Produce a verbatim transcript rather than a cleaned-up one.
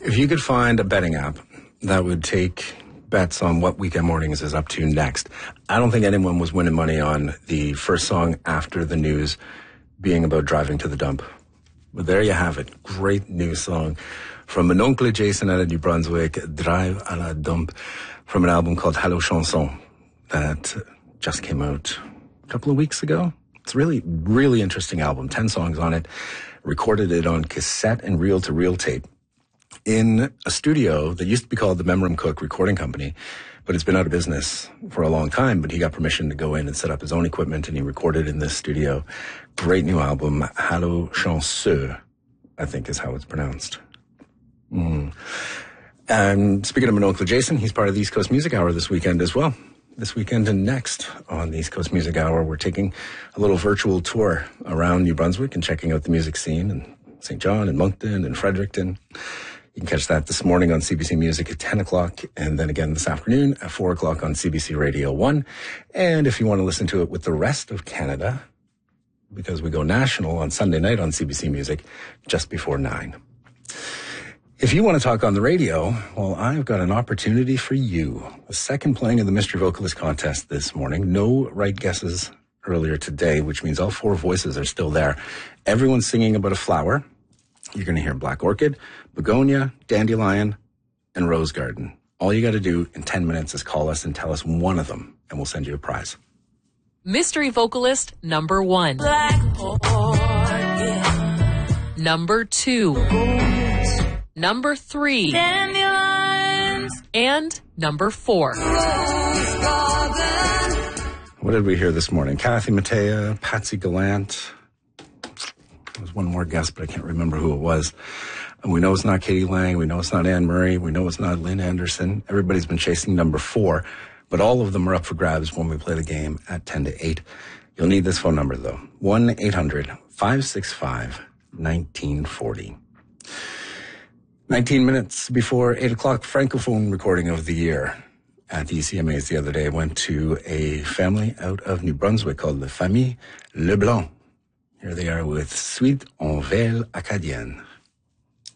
If you could find a betting app that would take bets on what Weekend Mornings is up to next, I don't think anyone was winning money on the first song after the news being about driving to the dump. But there you have it. Great new song from mon oncle Jason out of New Brunswick, Drive à la Dump, from an album called Hello Chanson that just came out a couple of weeks ago. It's a really, really interesting album. Ten songs on it. Recorded it on cassette and reel-to-reel tape in a studio that used to be called the Memram Cook Recording Company, but it's been out of business for a long time. But he got permission to go in and set up his own equipment, and he recorded in this studio. Great new album, Hello Chanceux, I think is how it's pronounced. Mm. And speaking of mon oncle Jason, he's part of the East Coast Music Hour this weekend as well. This weekend and next on the East Coast Music Hour, we're taking a little virtual tour around New Brunswick and checking out the music scene in Saint John and Moncton and Fredericton. You can catch that this morning on C B C Music at ten o'clock, and then again this afternoon at four o'clock on C B C Radio one. And if you want to listen to it with the rest of Canada, because we go national on Sunday night on C B C Music just before nine. If you want to talk on the radio, well, I've got an opportunity for you. The second playing of the Mystery Vocalist Contest this morning. No right guesses earlier today, which means all four voices are still there. Everyone's singing about a flower. You're going to hear Black Orchid, Begonia, Dandelion, and Rose Garden. All you got to do in ten minutes is call us and tell us one of them, and we'll send you a prize. Mystery Vocalist number one. Black Orchid. Number two. Number three. Dandelions. And number four. Rose Garden. What did we hear this morning? Kathy Mattea, Patsy Gallant. There was one more guest, but I can't remember who it was. And we know it's not Katie Lang. We know it's not Anne Murray. We know it's not Lynn Anderson. Everybody's been chasing number four, but all of them are up for grabs when we play the game at ten to eight. You'll need this phone number, though. one eight hundred five six five one nine four zero. nineteen minutes before eight o'clock, Francophone recording of the year at the E C M As the other day went to a family out of New Brunswick called La Famille Leblanc. Here they are with Suite en Velle Acadienne.